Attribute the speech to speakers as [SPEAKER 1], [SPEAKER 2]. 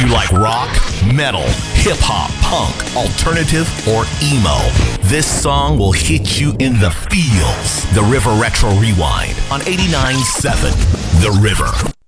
[SPEAKER 1] you like rock, metal, hip-hop, punk, alternative, or emo, this song will hit you in the feels. The River Retro Rewind on 89.7 The River.